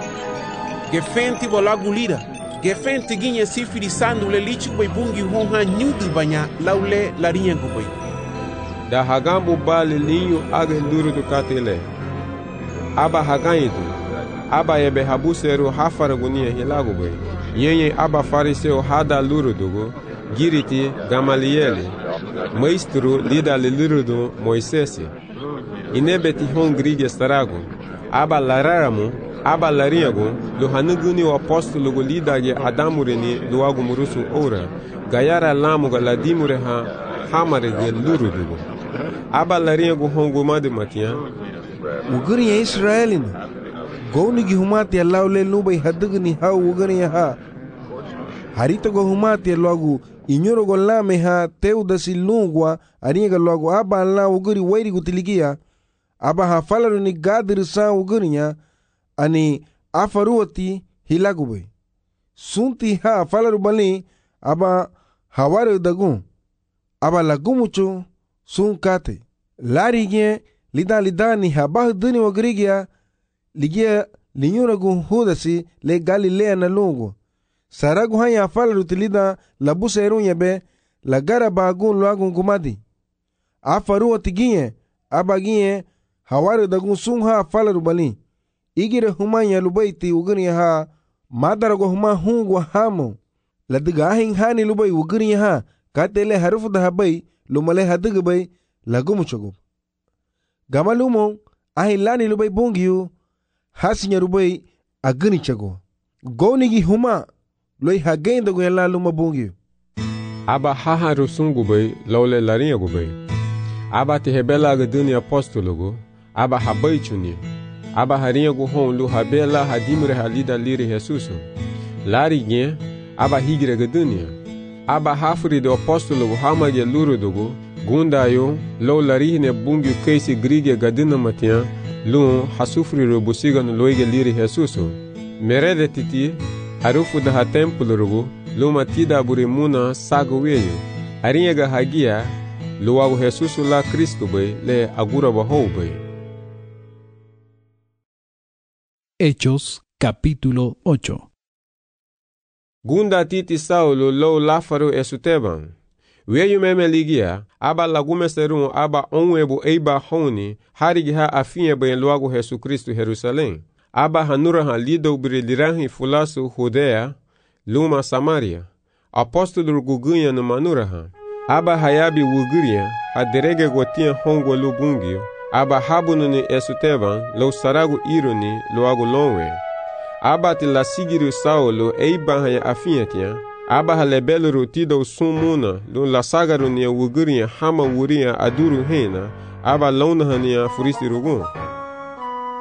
Gefenti bolagu lira. Gefenti ginye sifiri sandu le lichu bai bungi honha nyudu banya laule larinhagu bai. Da hagambu bali linyu age lurudu katele. Aba haganyidu. Aba ebe habuseru hafaragunia hilagu bai. Yenye aba fariseu hada lurudugu. Giriti Gamalieli. Maestro lida le lurudu Moisesi. Inebeti hongrige staragu. Aba lararamu. Aba larinhagu. Lo hanuguni o apostolo lidage adamureni luagu murusu ora. Gayara lamuga ladimure ha hamarege lurudugu. Aba larinhagu hongu madu matia. Uguri ya Israelina. Gounigi humati ya laule nubai hadugni hau uguri ya ha. Harita go humati ya logu inyoro go lame ha teudasi lungwa aringa logu aba la uguri wairi gutiligia. Aba ha falaru ni gadiru sa uguri ya. Ani afaruati hilagube. Sunti ha falaru bali aba hawaru dagun. Aba lagumucho sun kate. Larige lida ni habah duni wagrigia ligia linyuragu hudasi le Galilea na lungu. Saragu hanya falaru tilida labusa erunyebe la gara bagun luagun kumadi. Afaruati ginye aba ginye hawaru dagun sun ha falaru bali. Igire humanya lubaiti uguni ha madarago huma hungwa hamo. Ladiga ahin hani lubai uguni ha katele harufu da habai lumale hadiga bai lagumuchogub. Gamalumo ahin lani lubai bungiyu hasinya lubai aguni chago. Gonigi huma loi hagain dago yala luma bungiyu. Aba haharu sungu bai laule larinhagu bai. Aba te hebela aguduni apostologu. Aba habai chuni. Aba harinhagu hon lu habela hadimure halida liri Jesusu. Lari gen, aba higre gadunia. Aba hafuri do apostolo hamage lurudugu. Gundayo, lo larihne bungi keisi grige gadina matia. Lu hasufri robusiga no loige liri Jesusu. Merede titi, harufu da ha templo rugu. Lu matida burimuna sago weyo. Harinhaga hagia, lu agu Jesusu la Cristo bai le agura bahou bai. Hechos capítulo 8. Gunda titi Saulo lo lafaru esuteban. Weyu meme ligia, aba lagume serun aba onwebu eiba honi, harigi ha afinye bayan luagu Jesu Kristu Jerusalem. Aba hanura ha lido biri liranhi fulasu Judea, luma Samaria. Apostolo gugunya no manura ha. Aba hayabi wuguria, ha derege gotia hongwa lubungio. Aba habunu ni esuteban, lo saragu ironi, lo agu lonwe. Aba ti la sigiru Saulo eiba haya afinyetia. Aba halebeluru tido sumuna, lo la sagaru ni wuguria hama wuria aduru hena. Aba lona hania furisi rugun.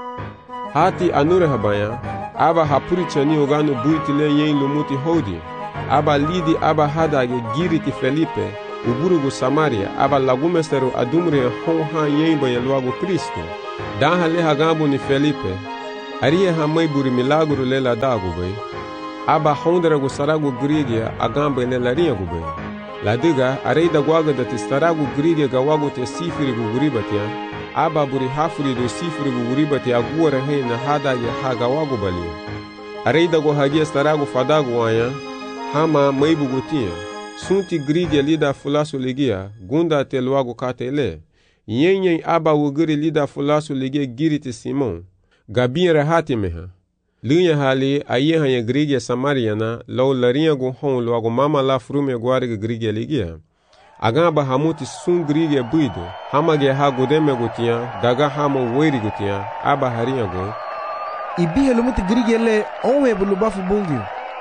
Hati anure habaya. Aba hapuri chani ogano buitile yen lumuti hodi. aba lidi aba hadage giri ti Felipe uburugu Samaria aba lagumesteru adumre honha yemba ya luago Kristo. Daha leha gambo ni Felipe aria hamai buri milagro lela dago bay. Aba honderagu saragu grigia agamba lela riago bay. Ladiga areida guaga da tistaragu grigia gawago te sifirigu guribatia. Aba buri hafuri do sifirigu guribati aguara hena hadage hagawago bali. Areida go hagia staragu fadagu wanya hama maibu gutia. Sunti grigia lida fulasu ligia gunda te luago katele. Yenyen aba wugiri lida fulasu ligia giriti Simon. Gabin rahati meha. Lunya hali ayeha ya grigia Samariana lau larinha go hon luago mama la frume guariga grigia ligia. Agamba hamuti sun grigia buido. Hamage ha godeme gutia daga hamo weri gutia aba harinha go. Ibihe lumuti grigia le onwe bulubafu bungi.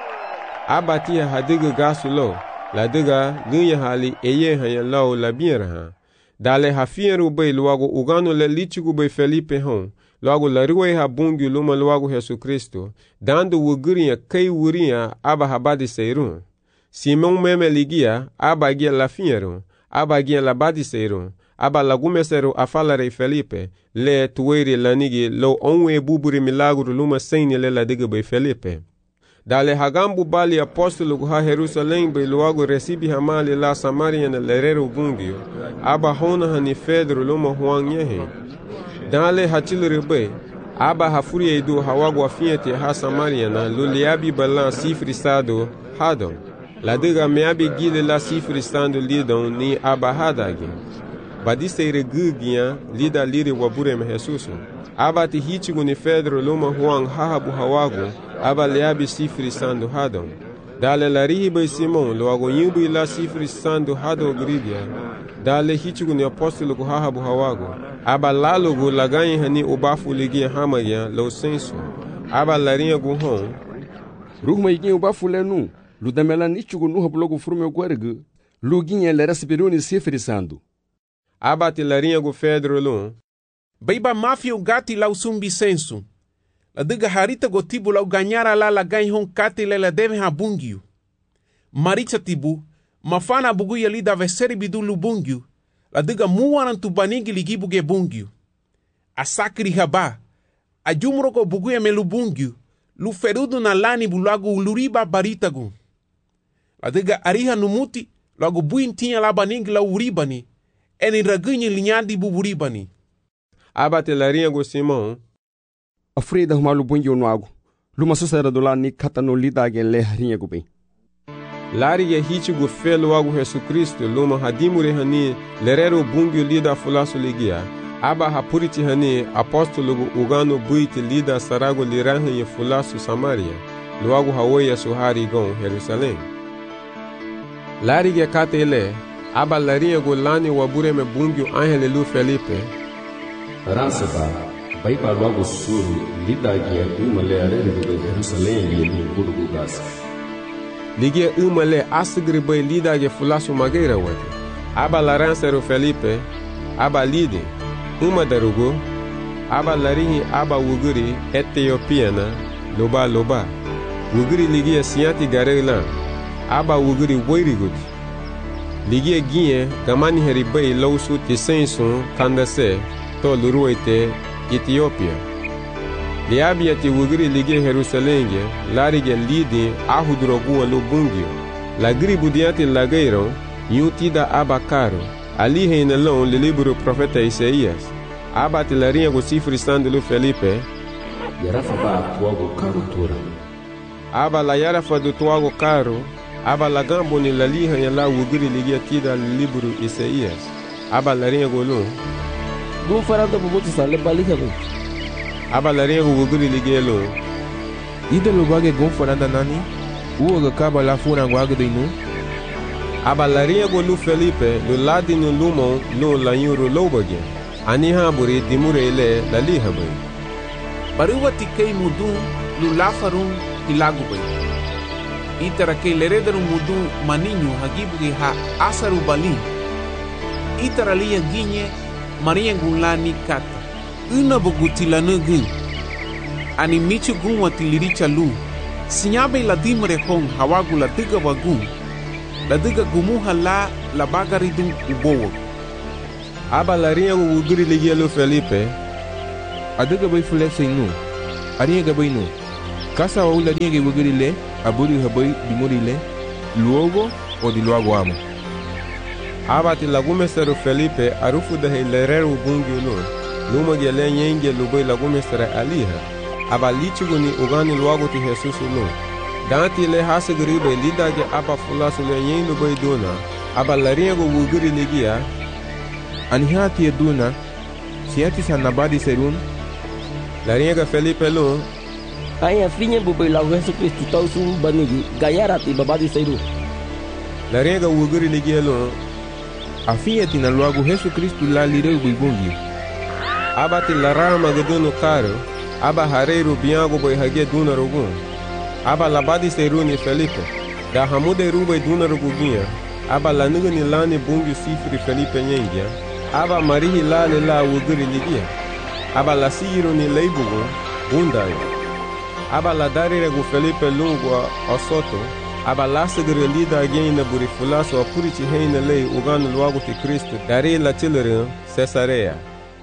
Aba tia hadiga gasu lo. La diga lunya hali eyeha ya lau labien raha. Dale hafieru bay luago ugano le lichigu bay Felipe hon. Logo larue ha bungi luma logo Yesu Kristo, dando wugurinha kai wurinha aba habadi seirum. Simão meme ligia aba gia lafinherum, aba gia labadi seirum, aba lagumesero a falarei Felipe, le tuere lanigi lo onwe buburi milagro luma seni le la diga bei Felipe. Dale hagambu bali apóstolo ha Jerusalém bei logo recibi hamali la Samaria na lerero bungio, aba hona hani Pedro luma huanyehe. Dale hachilere bay aba hafuri edu hawago afiete ha Samaria na luliabi balan sifrisado hadon. La diga meabi gile la sifrisando lidon ni aba hadage. Badiseire gugia lida liri wabure me Jesus. Aba ti hitigu ni Pedro luma huang hahabu hawago aba leabi sifrisando hadon. Dale la rihiba Simon loago yimbu la sifrisando hado grigia. Dale hitigu ni apóstolo ku hahabu hawago. Aba lalugu laganyi hani ubafu ligia hamaya lo senso. Aba larinha gu hon. Ruhma igin ubafu lenu. Ludamela nichugu nuha blogo frume guargu. Luginha lera sibiruni sifrisando. Aba ti larinha gu Pedro lun. Baiba mafia ugati lau sumbi senso. La diga harita go tibu lau ganyara la laganyi hon kati lela deve ha bungio. Maricha tibu. Mafana bugu yali da veseri bidu lu bungio. La diga muwaran tu banigi ligi buge bungio. A sakri haba. A jumroko bugu ya melu bungio. Lu ferudu na lani bulagu uluriba baritagu. La diga ariha numuti. Lagu buin tinya la banigi la uribani. Eni ragunyi linyadi buburibani. Aba te larinha go Simon. Afrida humalu bungio nuago. Luma susera do la ni katano lida agen le harinha go bem. Lari ya hitigu felo agu Yesu Kristo luma hadimure hani lerero bungio lida fulasu ligia. Aba hapuriti hani apóstolo ugano buiti lida sarago lirahan ya fulasu Samaria. Luagu hawoya suhari gon Jerusalém. Lari ya katele aba larinha go lani wabure me bungio angele lu Felipe. Ranseba baipa luago suru lida gia umale arere go Jerusalém liye burugu gasa. Ligia umale asigri bay lida ge fulasu mageira wate. Aba laransero Felipe, aba lide, darugo, aba larihi aba wuguri Etiopiana, loba. Wuguri ligia sianti garela, aba wuguri woirigut. Ligia ginye gamani heribay lausu tisensun kandase, to luruete Ethiopia. Liabia ti wugiri ligia Jerusalenge, larige lidi ahudrogu alu bungio. Lagri budiante lageiron, yutida abacaro. Ali reinalão le livro profeta Isaías. Aba ti larinha go sifrisando lu Felipe. Yarafa ba tuago caro tura. Aba la yarafa do tuago caro. Aba la gambo ni la liha ya la wugiri ligia tida livro Isaías. Aba larinha go lu. Gu farado bubutu sale balika go. Aba larinha go wugiri ligelo. Ida lubage gon foranda nani? Uoga kaba la fura guaga do inu? Aba larinha go lu Felipe, lu ladi no lumon, lu la yuru lobage. Ani haburi dimure ele la liha bay. Baruwa tikei mudun, lu lafarun ilagu bay. Itara kei lerederu mudu maninho hagibuge ha asaru bali. Itara liya ginye, maria gunlani kata. Una bogutilanu gun. Ani michu gun watiliricha lu. Sinyabe la dimre hong hawagu la tiga wagu. La tiga gumuha la bagaridu ubowo. Aba la riengo wuguri ligielo Felipe. Adiga bay fule sinu. Arienga bay no. Kasa wa ula rienga wuguri le. Aburi habay dimuri le. Luogo o di luogo amo. Aba ti lagumesteru Felipe arufu da heilereru bungi ulo. Luma gele nyenge lubay lagumestere aliha. Aba lichuguni ugani luogo ti Jesus ulo. Danti le hasagribe lidage aba fulasu le nyeng lubay dona. Aba la riengo wuguri ligia. Anihati eduna, siati sanabadi serun. La rienga Felipe lo. Aya finye bubai lagu Yesus Kristu tau sun banigi gayarati babadi seru. La rienga wuguri ligia lo. Afiati na luagu Yesu Kristu la lireu buibungi. Aba ti la rama gaduno karo. Aba hareiru biango boy hage duna rogun. Aba labadi seru ni Felipe. Da hamude rubai duna roguginha. Aba la nugani lani bungi sifri Felipe nyengia. Aba marihi lale la wuguri ligia. Aba la siru ni leibugu bundai. Aba la darire gu Felipe lungwa osoto. Aba la sigre lida agena buri fulaso apurichi heine lei uganu luagu ti Kristo. Dari la chilere Cesarea.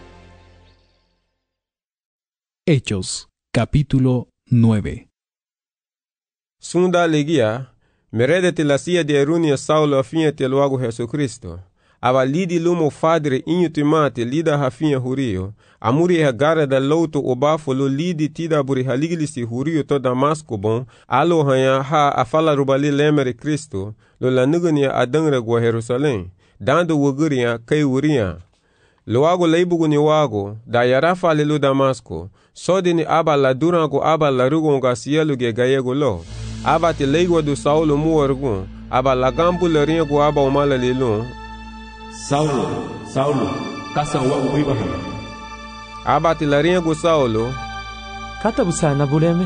Hechos, capítulo 9. Sunda ligia. Meredete la sia de erunia Saulo afinha te luagu Jesucristo. Aba lidi lumo fadre inho timate lida hafinha hurio. Amuri hagara da louto obafo lo lidi tida buri haligilisi hurio to Damasco bon. Alo hanya ha afala rubali lemere Kristo. Lo la nugania adangre gwa Jerusalém. Dando wuguria kai wuria. Luago leibugu ni wago. Da yarafa lelo Damasco. Sodini aba la durango aba la rugonga sielu ge gayego lo. Aba te leigwa do Saulo muorgun. Aba la gambu le riengo aba umala lelon. Saulo, kasa wago Abraham. Aba te la riengo Saulo. Kata busana buleme.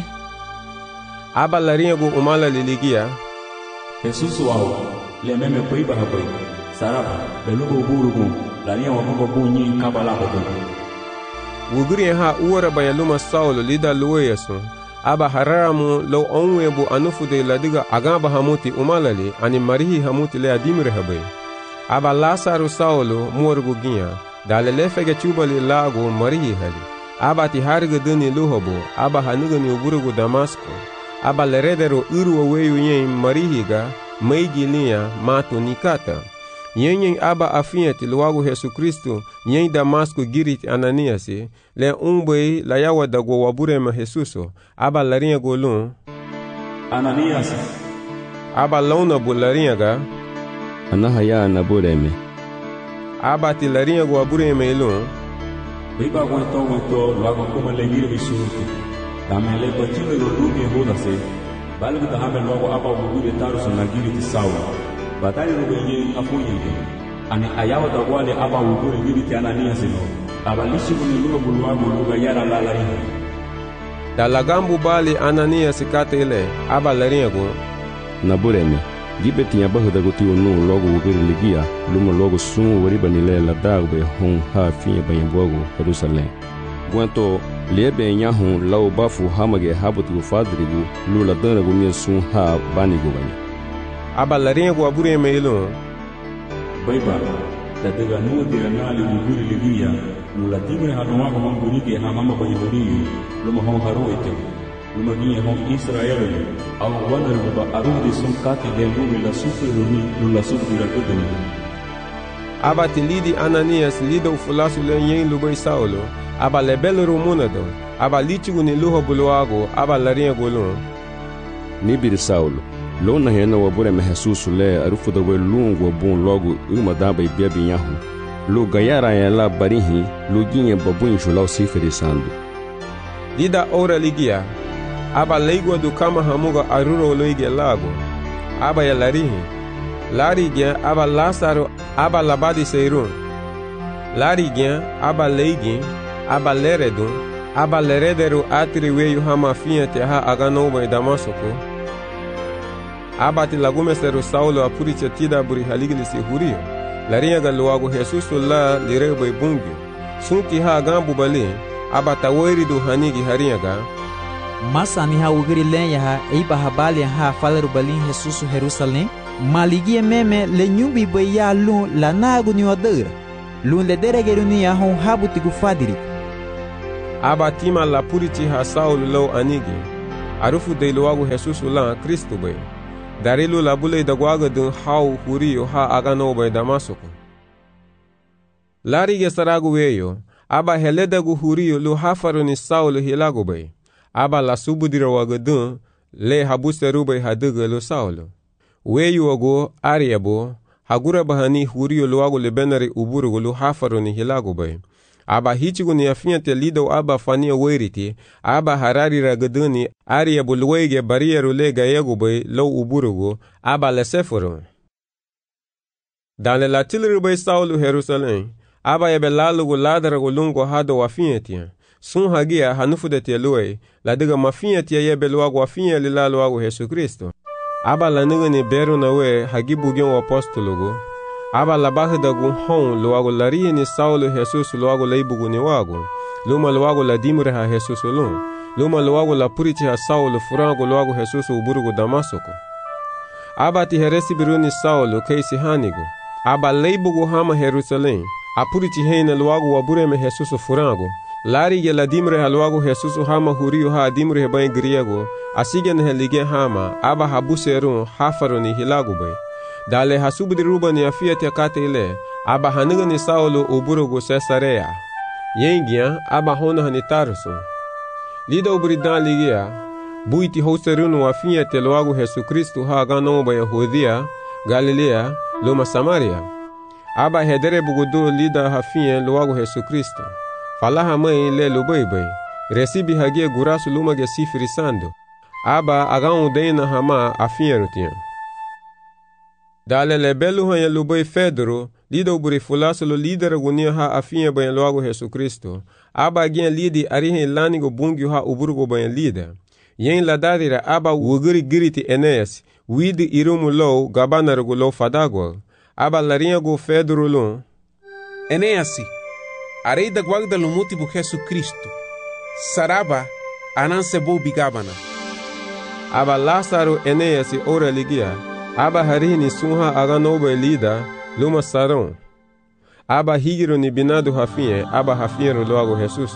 Aba la riengo umala leligia. Jesus wao, le meme paiba hapai. Saraba, belugo burugun. La riengo wago bunyi kabala hobo. Wuguri ha uora bayaluma Saulo lida lueyasun. Aba haramu lo onwebu anufu de ladiga agamba hamuti umalali ani marihi hamuti le adimire habe. Aba Lazaro Saulo muorgu ginha. Dalele fege chubali lago marihi hali. Aba ti harga duni luhobo. Aba hanugani uburugu Damasco. Aba leredero uruwa weyu yen marihiga. Meigi linha mato nikata. Yen aba afiati luagu Yesu Kristo. Yen Damasco girit Ananiasi. Le umbei la yawa da go waburema Jesuso. Aba larinha golun. Ananias. Aba launa bularinha ga. Anahaya nabureme. Aba ti larinha go waburema ilun. Biba gwento luago kuma legire bisuruti. Damele bachile lo dubi hoda se. Balgu da hamel luago aba wugure taruso nagiri ti sawa. Batali rogo yen afunyenge. Ani ayawa da wale aba wugure giri ti Ananias no. Aba lishi kuni luga buluwago luga yara la larinha. Da lagambu bali Ananias katele aba larinha go. Nabureme. Gibe tinha barra da gotiu no logo wugure ligia. Luma logo sumo wariba nile la dagbe hon ha finha banhambogo Jerusalém. Guanto lebe nyahon lau bafu hamage habutu fadribu lula dana gumia sun ha banigo banya. Aba larinha go abureme ilun. Baiba, tadaga no de anali wugure ligia. Lula timre hanuago mambunike hamama bayibuni. Luma hon haruete. Luma ginye hon Israel. Au wandar buba arudi sun kati dengu la sufri runi lula sufri la kuduni. Aba ti lidi Ananias lido ufulasu le yen lubai Saulo. Aba lebelo rumunado. Aba lichigu ni luho buluago. Aba larinha golun. Nibiri Saulo. Lona hena wabureme Jesus le arufu da we lungo bun logo uma daba ibiabi nyahu. Lu gayara ya la barihi lu ginye babun shulau sifiri sandu. Dida ora ligia. Aba leigwa du kama hamuga aruro loige lago. Aba ya larihi. Larigia aba Lazaro aba labadi seirun. Larigia aba leigin. Aba leredun. Aba leredero atri weyu hamafinha te ha aganoba e Damasco. Aba ti lagumesteru Saulo apuricha tida buri haligilisi hurio. Larinha galuago Jesuso la lireba bungi. Sunti ha gambu bali. Aba tawairi du hanigi harinha ga. Masa ni ha wugiri len ya ha eiba habali ha falaru balin Jesus Jerusalem. Maligie meme le nyubi be ya lun la nagu ni odera. Lun le deregeru ni ya hon habuti gufadiri. Aba tima la puriti ha Saulo lo anigi. Arufu de loago Jesus la Kristo be. Darilu la bule da gwaga dun hau hurio ha agano be Damasoko. Larige saragu weyo. Aba heleda gu hurio lu hafaru ni Saulo hilago be. Aba la subudira waga dun le habuseru be haduga lu Saulo. Weyu wago ariabo hagura bahani hurio luago le benari uburugo lu hafaru ni hilago be. Aba hichigu ni afiante lido aba fania weriti, aba harari ragaduni, aria bulwege barieru lega yegube lo uburugo, aba leseforo. Dane la tilrube Saulo Jerusalem, aba yebe lalugo ladarago lungo hado wafientia. Sun hagia hanufudete lue, ladiga mafientia yebe luago wafien lila luago Yesu Kristo. Aba la nigani beru na we hagibugion wa apostologo, aba la baja da gun hon luago larie ni Saulo Jesus luago leibugu ni wago. Luma luago la dimure ha Jesus lun. Luma luago la puriti ha Saulo furango luago Jesus uburugo Damasoko. Aba ti heresi biruni Saulo keisi hanigo. Aba leibugu hama Jerusalem. A puriti heina luago wabureme Jesus furango. Larige la dimure ha luago Jesus hama hurio ha dimure he bain griego. Asigen he lige hama. Aba habuserun hafaro ni hilago bay. Dale hasubudi ruba ni afiate kate ile, aba haniga ni Saulo uburugo Cesarea. Yengia, aba hona hani Tarso. Lida uburidan ligia, buiti hoserunu afiate loago Yesu Kristo ha ganomba Yahudia, Galilea, luma Samaria. Aba hedere bugudu lida hafien loago Yesu Kristo. Falaha mai le lubeibai, resibi hagie gurasu luma ge sifirisando. Aba agan udeina hama afien rutian. Dale le belu hanya lubai Fedro, lida uburi fulasolo lidera gunia ha afinha bayan loago Yesu Kristo. Aba agien lidi arihen lanigo bungyo ha uburgo bayan lida. Yen ladadira aba wugiri giriti Eneas, widi irumu low gabanargo low fadagwal. Aba larinha go Fedro lon. Eneasi, areida guagda lumuti bu Yesu Kristo. Saraba, ananse bo bigabana. Aba Lázaro Eneasi ora ligia. Aba harini sunha aganoba lida luma saron. Aba higiro ni binado hafien, aba hafiero loago Jesus.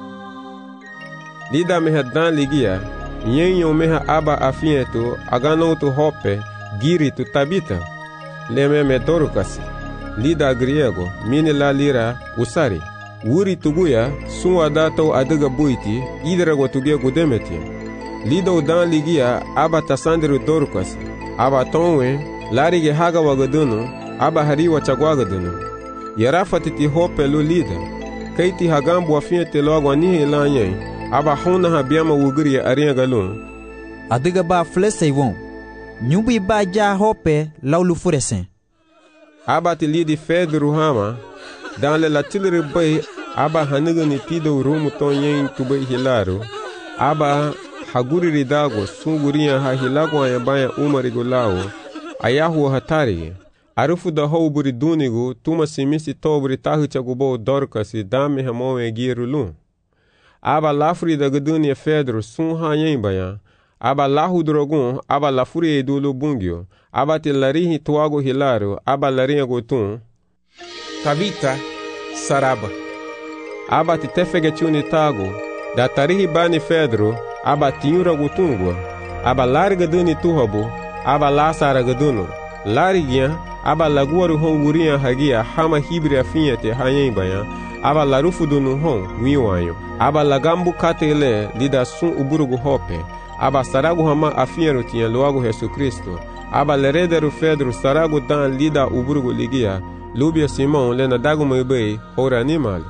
Lida meha dan ligia, yenyo meha aba afieto aganoto hope, giri tu tabita. Leme me dorukasi. Lida griego, mini la lira usari. Wuri tuguya, sunwa dato adiga buiti, idrago tugia gudemeti. Lida udan ligia, aba tasandiru dorukasi. Aba tonwe, larige haga wagadunu, aba hariwa chagwagadunu. Yarafatiti hope lu lida. Kaiti hagambu wafiente loago anihe lanyen, aba hona habiama wugiri arinha galun. Adiga ba flesei won. Nyubi ba ja hope laulu furesen. Aba ti lidi Fedro hama, dan le latilere bay, aba haniga ni tido rumu ton yen tubay hilaro. Aba haguri ridago sunguria ha hilago ayabaya umarigo lao ayahu hatari arufu da houburi dunigo tuma simisi tobri tahu chagubo dorkasi dame hamowe girulu aba lafri da gadunia Fedro sun ha yembaya aba lahu drogun aba lafuri edulu bungyo aba tilarihi tuago hilaro aba larinha gotun Tabita Saraba aba titefege chuni tago da tarihi bani Fedro aba tinyura gutungwa, aba larga duni tuhabo, aba lasara gaduno, larigia, aba laguaru hon wuria hagia hama hibri afinyete hayen bayan, aba larufu dunu hon wiwanyo, aba lagambu katele lida sun uburugu hope, aba saragu hama afinyero tinya loago Yesu Kristo, aba lerederu Fedro saragu dan lida uburugu ligia, lubia Simon lena dagu mebei hora animali.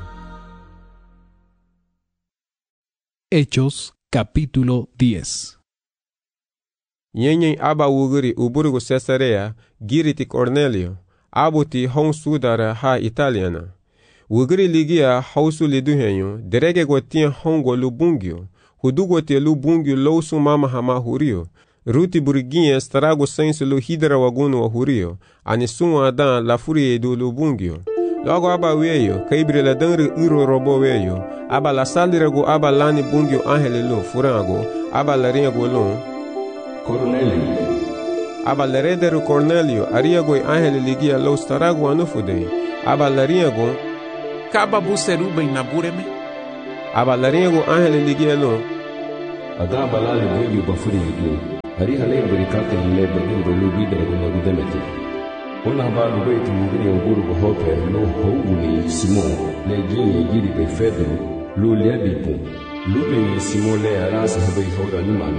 Hechos capítulo 10. Yenyen aba wuguri uburugu Cesarea, giriti Cornelio, abuti hon sudara ha italiana. Wuguri ligia hausu liduhenyo, derege gotia hongo lubungyo, hudugo te lubungyo lousu mama hama hurio, ruti burigien starago sensu lu hidra wagunu wa hurio, anisunwa adan la furi edu lubungyo. Logo aba weyo, kaibre la dengre uro robo weyo, aba la salirego aba lani bungyo angele lo furango, aba la riego lo. Cornelio. Aba la redero Cornelio, ariego angele ligia lo starago anufude, aba la riego. Kaba buseru bai nabureme. Aba la riego angele ligia lo. Ada balale bweyo bafuri yidu. Hari hale berikate le badu lu bidra guna gudemeti. Ona ba lu beitu ngiri nguru go hope lo houni Simon le gini giri be Pedro lu le bipu. Lu be Simon le arasa be hora ni mano.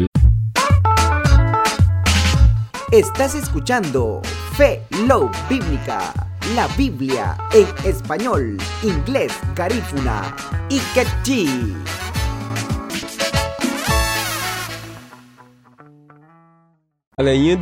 Estás escuchando Fe Love Bíblica, la Biblia en español, inglés, garífuna y quechí.